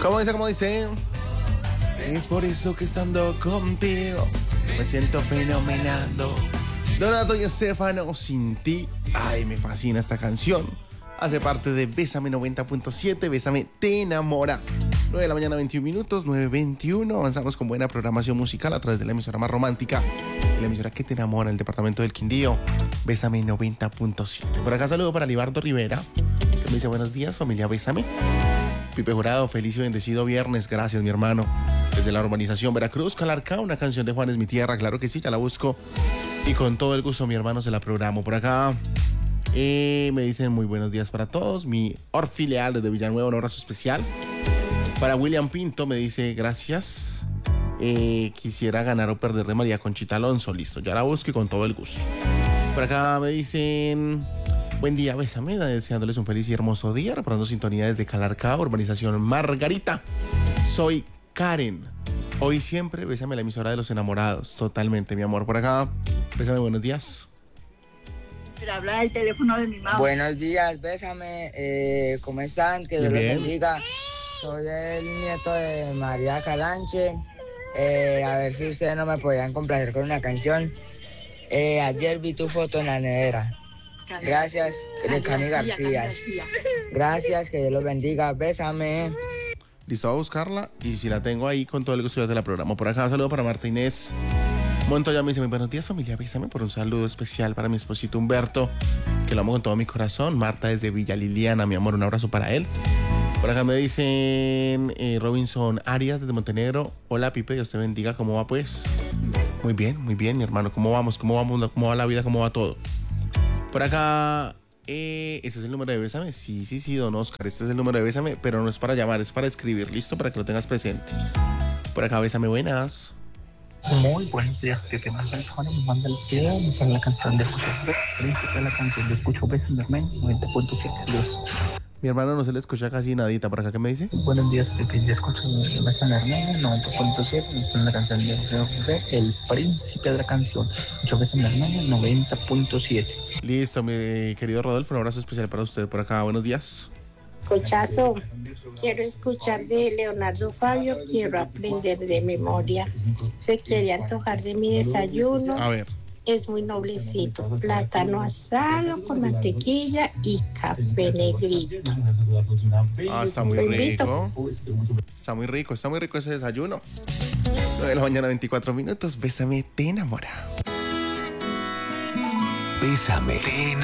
¿Cómo dice? ¿Cómo dice? Es por eso que estando contigo me siento fenomenando. Donato y Estefano, sin ti. Ay, me fascina esta canción. Hace parte de Bésame 90.7, Bésame te enamora. 9 de la mañana, 21 minutos, 9:21. Avanzamos con buena programación musical a través de la emisora más romántica, la emisora que te enamora, el departamento del Quindío, Bésame 90.7. Por acá saludo para Libardo Rivera, que me dice buenos días, familia Bésame. Pipe Jurado, feliz y bendecido viernes, gracias mi hermano. Desde la urbanización Veracruz, Calarcá, una canción de Juan es mi tierra, claro que sí, ya la busco. Y con todo el gusto mi hermano se la programo. Por acá me dicen muy buenos días para todos. Mi Orfi Leal desde Villanueva, un abrazo especial. Para William Pinto me dice gracias. Quisiera ganar o perder de María Conchita Alonso. Listo, ya la busco y con todo el gusto. Por acá me dicen buen día, Bésame, deseándoles un feliz y hermoso día. Reparando sintonía desde Calarcá, urbanización Margarita. Soy Karen. Hoy siempre, Bésame, la emisora de los enamorados. Totalmente, mi amor. Por acá, Bésame, buenos días. Pero habla del teléfono de mi mamá. Buenos días, Bésame. ¿Cómo están? Que Dios los bendiga. Soy el nieto de María Calanche. A ver si ustedes no me podían complacer con una canción. Ayer vi tu foto en la nevera. Gracias, de Cani García. Gracias, que Dios los bendiga. Bésame. Listo, a buscarla y si la tengo ahí con todo el gusto de la programa. Por acá, un saludo para Marta Inés Montoya. Me dice muy buenos días, familia Bésame, por un saludo especial para mi esposito Humberto, que lo amo con todo mi corazón. Marta desde Villa Liliana, mi amor, un abrazo para él. Por acá me dicen Robinson Arias desde Montenegro. Hola Pipe, Dios te bendiga, ¿cómo va pues? Muy bien, mi hermano, ¿cómo vamos? ¿Cómo va la vida? ¿Cómo va todo? Por acá, ese es el número de Bésame. Sí, don Oscar, este es el número de Bésame, pero no es para llamar, es para escribir, listo, para que lo tengas presente. Por acá, Bésame, buenas. Muy buenos días, que te manda el Juan, me manda el cielo, me manda la canción de Escucho, príncipe, la canción de Escucho, Bésame, 90.7, Dios. Mi hermano no se le escucha casi nadita. ¿Por acá qué me dice? Buenos días, Pepe. Ya escucho Bésame, 90.7, con la canción de José José, el príncipe de la canción. Escucho Bésame, 90.7. Listo, mi querido Rodolfo, un abrazo especial para usted. Por acá, buenos días. Cochazo, quiero escuchar de Leonardo Fabio, quiero aprender de memoria. Se quiere antojar de mi desayuno. A ver. Es muy noblecito, plátano asado con mantequilla y café negrito. Ah, está muy rico. Está muy rico ese desayuno. 9 de la mañana, 24 minutos. Bésame, te enamora. Bésame.